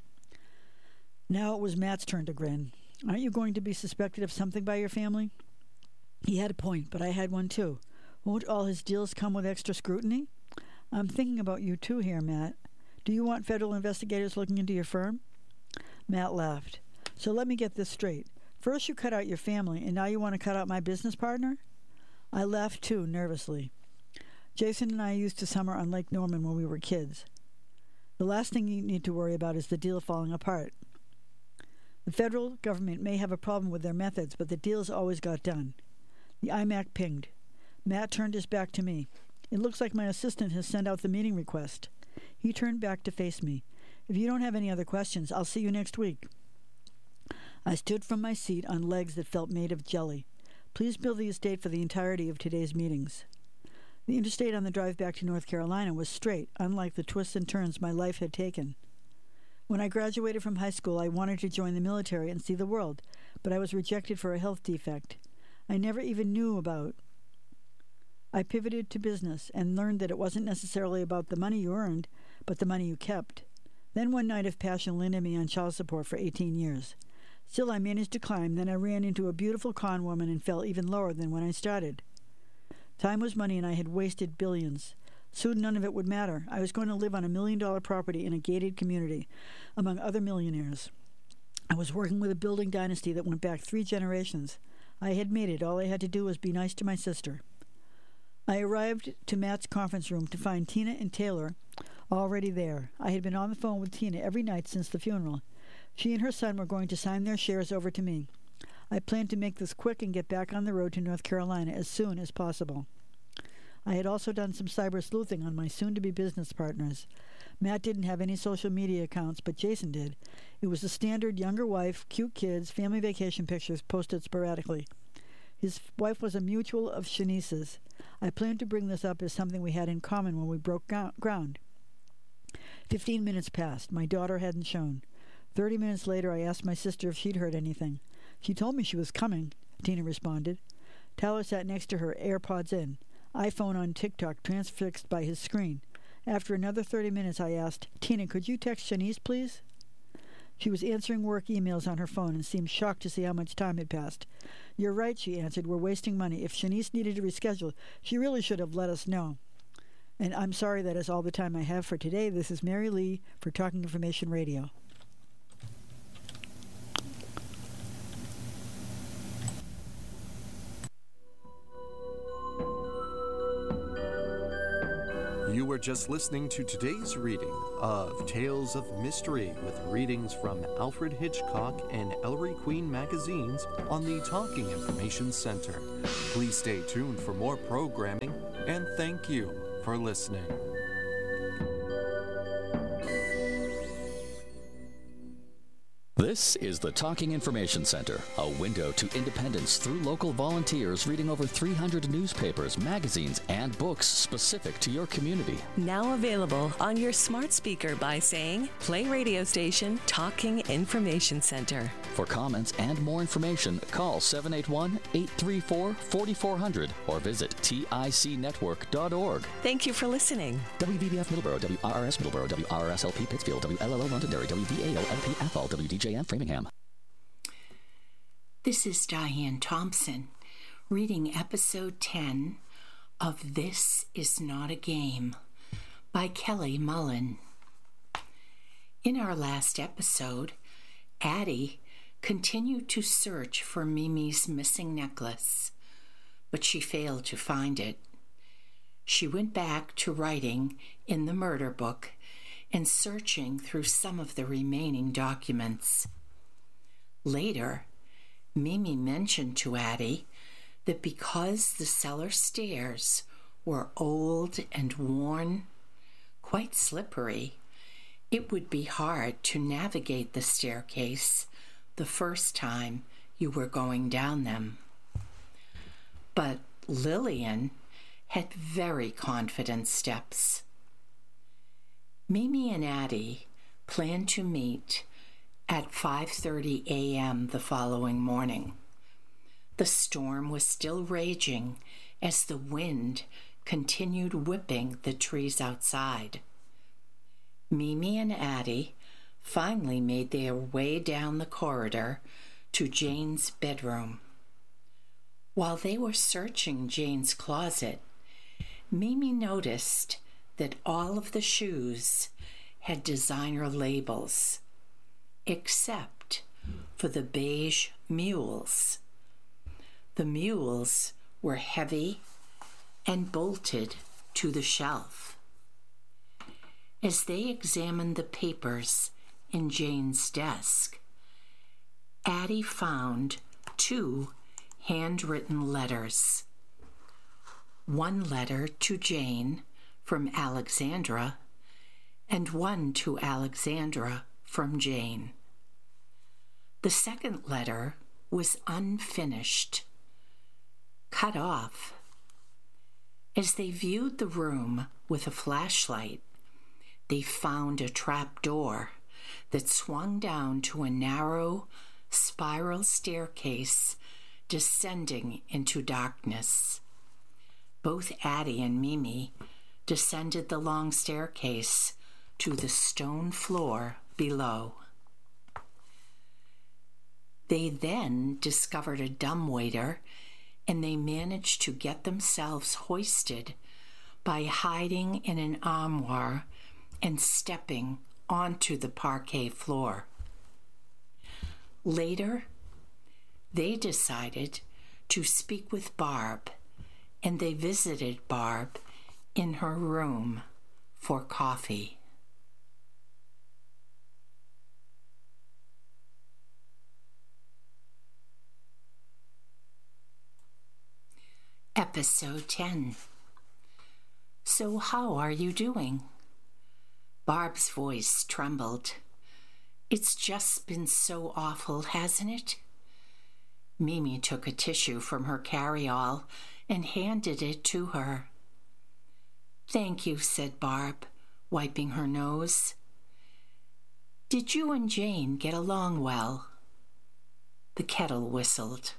Now it was Matt's turn to grin. Aren't you going to be suspected of something by your family? He had a point, but I had one too. Won't all his deals come with extra scrutiny? I'm thinking about you too here, Matt. Do you want federal investigators looking into your firm? Matt laughed. So let me get this straight. First you cut out your family, and now you want to cut out my business partner? I laughed too, nervously. Jason and I used to summer on Lake Norman when we were kids. The last thing you need to worry about is the deal falling apart. The federal government may have a problem with their methods, but the deals always got done. The iMac pinged. Matt turned his back to me. It looks like my assistant has sent out the meeting request. He turned back to face me. If you don't have any other questions, I'll see you next week. I stood from my seat on legs that felt made of jelly. Please bill the estate for the entirety of today's meetings. The interstate on the drive back to North Carolina was straight, unlike the twists and turns my life had taken. When I graduated from high school, I wanted to join the military and see the world, but I was rejected for a health defect I never even knew about. I pivoted to business and learned that it wasn't necessarily about the money you earned, but the money you kept. Then one night of passion landed me on child support for eighteen years. Still, I managed to climb. Then I ran into a beautiful con woman and fell even lower than when I started. Time was money, and I had wasted billions. Soon none of it would matter. I was going to live on a million-dollar property in a gated community, among other millionaires. I was working with a building dynasty that went back three generations. I had made it. All I had to do was be nice to my sister. I arrived to Matt's conference room to find Tina and Taylor already there. I had been on the phone with Tina every night since the funeral. She and her son were going to sign their shares over to me. I planned to make this quick and get back on the road to North Carolina as soon as possible. I had also done some cyber sleuthing on my soon-to-be business partners. Matt didn't have any social media accounts, but Jason did. It was the standard younger wife, cute kids, family vacation pictures posted sporadically. His wife was a mutual of Shanice's. I planned to bring this up as something we had in common when we broke ground. Fifteen minutes passed. My daughter hadn't shown. Thirty minutes later, I asked my sister if she'd heard anything. She told me she was coming, Tina responded. Tyler sat next to her, AirPods in, iPhone on TikTok transfixed by his screen. After another thirty minutes, I asked, Tina, could you text Shanice, please? She was answering work emails on her phone and seemed shocked to see how much time had passed. You're right, she answered. We're wasting money. If Shanice needed to reschedule, she really should have let us know. And I'm sorry that is all the time I have for today. This is Mary Lee for Talking Information Radio. You were just listening to today's reading of Tales of Mystery with readings from Alfred Hitchcock and Ellery Queen magazines on the Talking Information Center. Please stay tuned for more programming, and thank you for listening. This is the Talking Information Center, a window to independence through local volunteers reading over three hundred newspapers, magazines, and books specific to your community. Now available on your smart speaker by saying, play radio station Talking Information Center. For comments and more information, call seven eight one, eight three four, four four zero zero or visit tic network dot org. Thank you for listening. W V B F Middleborough, W R R S Middleborough, W R R S L P Pittsfield, W L L O Londonderry, W V A O L P Athol, W D J M Framingham. This is Diane Thompson, reading episode ten of This Is Not a Game by Kelly Mullen. In our last episode, Addie continued to search for Mimi's missing necklace, but she failed to find it. She went back to writing in the murder book and searching through some of the remaining documents. Later, Mimi mentioned to Addie that because the cellar stairs were old and worn, quite slippery, it would be hard to navigate the staircase the first time you were going down them. But Lillian had very confident steps. Mimi and Addie planned to meet at five thirty a.m. the following morning. The storm was still raging as the wind continued whipping the trees outside. Mimi and Addie finally made their way down the corridor to Jane's bedroom. While they were searching Jane's closet, Mimi noticed that all of the shoes had designer labels, except for the beige mules. The mules were heavy and bolted to the shelf. As they examined the papers in Jane's desk, Addie found two handwritten letters. One letter to Jane from Alexandra, and one to Alexandra from Jane. The second letter was unfinished, cut off. As they viewed the room with a flashlight, they found a trap door that swung down to a narrow, spiral staircase descending into darkness. Both Addie and Mimi descended the long staircase to the stone floor below. They then discovered a dumbwaiter, and they managed to get themselves hoisted by hiding in an armoire and stepping onto the parquet floor. Later, they decided to speak with Barb, and they visited Barb in her room for coffee. Episode ten. So how are you doing? Barb's voice trembled. It's just been so awful, hasn't it? Mimi took a tissue from her carry-all and handed it to her. Thank you, said Barb, wiping her nose. Did you and Jane get along well? The kettle whistled.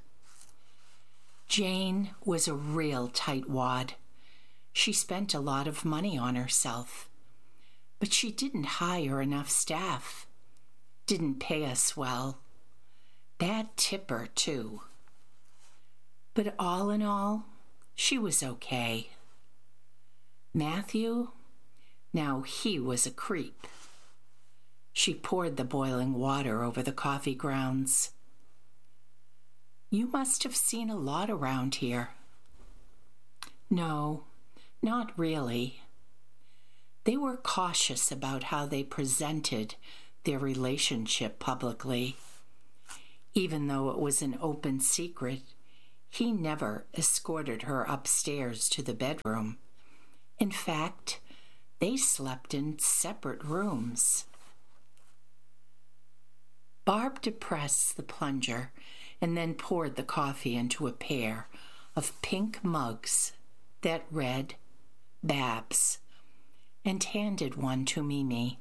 Jane was a real tightwad. She spent a lot of money on herself, but she didn't hire enough staff, didn't pay us well. Bad tipper, too. But all in all, she was okay. Matthew? Now he was a creep. She poured the boiling water over the coffee grounds. You must have seen a lot around here. No, not really. They were cautious about how they presented their relationship publicly. Even though it was an open secret, he never escorted her upstairs to the bedroom. In fact, they slept in separate rooms. Barb depressed the plunger and then poured the coffee into a pair of pink mugs that read Babs, and handed one to Mimi.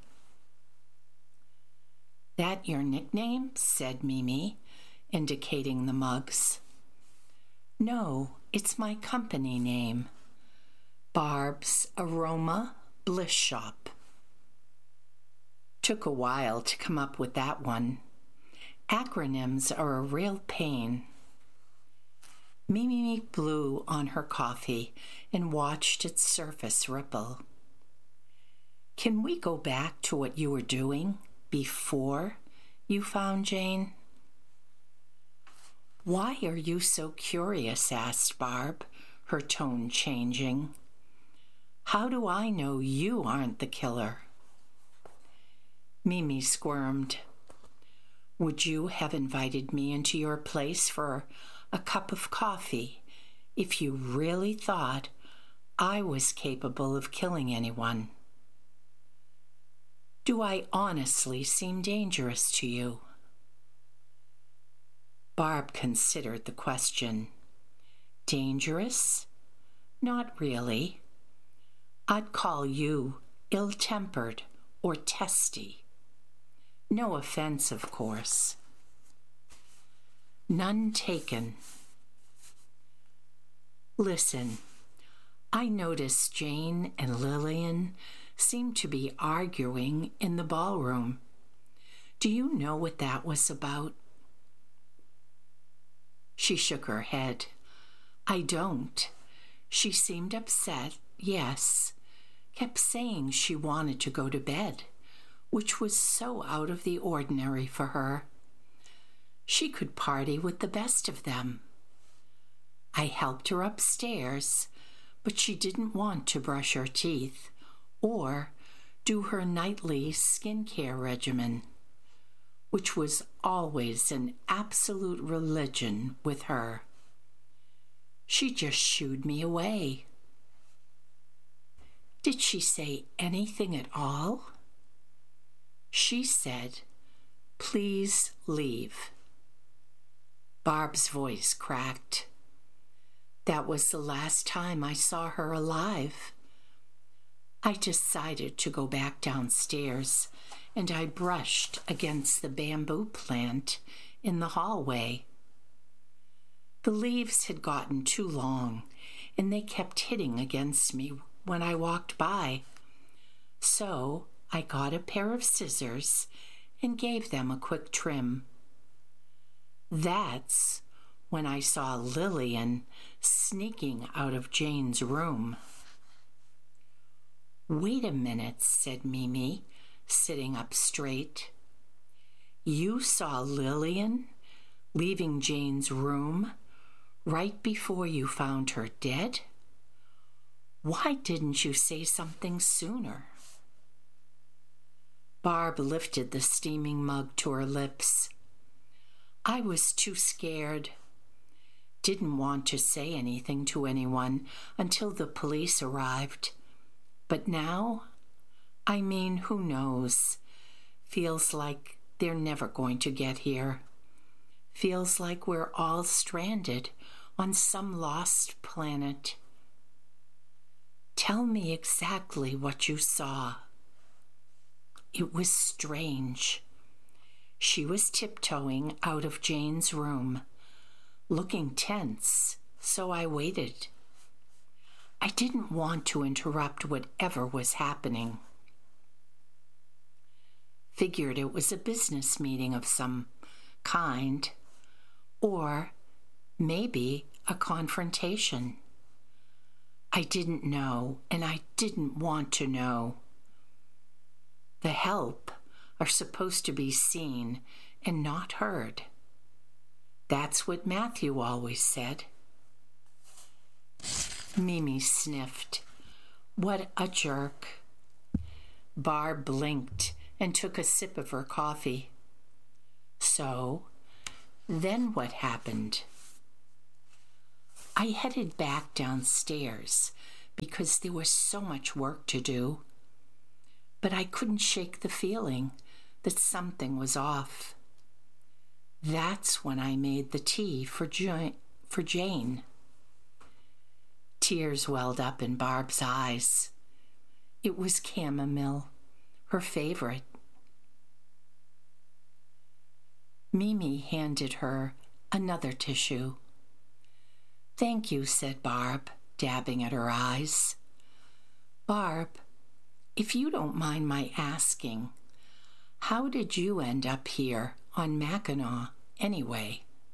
"That your nickname?" said Mimi, indicating the mugs. "No, it's my company name. Barb's Aroma Bliss Shop." Took a while to come up with that one. Acronyms are a real pain. Mimi blew on her coffee and watched its surface ripple. "Can we go back to what you were doing before you found Jane?" "Why are you so curious?" asked Barb, her tone changing. "How do I know you aren't the killer?" Mimi squirmed. "Would you have invited me into your place for a cup of coffee if you really thought I was capable of killing anyone? Do I honestly seem dangerous to you?" Barb considered the question. "Dangerous? Not really. I'd call you ill-tempered or testy. No offense, of course." "None taken. Listen, I noticed Jane and Lillian seemed to be arguing in the ballroom. Do you know what that was about?" She shook her head. "I don't. She seemed upset, yes. Kept saying she wanted to go to bed, which was so out of the ordinary for her. She could party with the best of them. I helped her upstairs, but she didn't want to brush her teeth or do her nightly skincare regimen, which was always an absolute religion with her. She just shooed me away." "Did she say anything at all?" "She said, 'Please leave.'" Barb's voice cracked. "That was the last time I saw her alive. I decided to go back downstairs, and I brushed against the bamboo plant in the hallway. The leaves had gotten too long, and they kept hitting against me when I walked by. So I got a pair of scissors and gave them a quick trim. That's when I saw Lillian sneaking out of Jane's room." "Wait a minute," said Mimi, sitting up straight. "You saw Lillian leaving Jane's room right before you found her dead? Why didn't you say something sooner?" Barb lifted the steaming mug to her lips. "I was too scared. Didn't want to say anything to anyone until the police arrived. But now, I mean, who knows? Feels like they're never going to get here. Feels like we're all stranded on some lost planet. Tell me exactly what you saw." "It was strange. She was tiptoeing out of Jane's room, looking tense, so I waited. I didn't want to interrupt whatever was happening. Figured it was a business meeting of some kind, or maybe a confrontation. I didn't know, and I didn't want to know. The help are supposed to be seen and not heard. That's what Matthew always said." Mimi sniffed. "What a jerk." Barb blinked and took a sip of her coffee. So, then what happened? I headed back downstairs because there was so much work to do. But I couldn't shake the feeling that something was off. That's when I made the tea for, jo- for Jane. Tears welled up in Barb's eyes. It was chamomile, her favorite. Mimi handed her another tissue. "Thank you," said Barb, dabbing at her eyes. "Barb, if you don't mind my asking, how did you end up here on Mackinac anyway?"